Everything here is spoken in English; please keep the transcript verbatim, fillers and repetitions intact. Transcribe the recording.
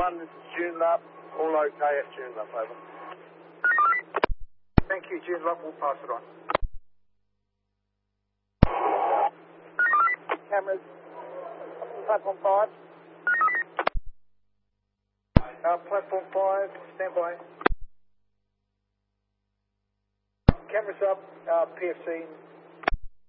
one, this is Joondalup. All okay at Joondalup, over. Thank you, Joondalup. We'll pass it on. Cameras, platform five. Uh, platform five, stand by. Cameras up, uh, P F C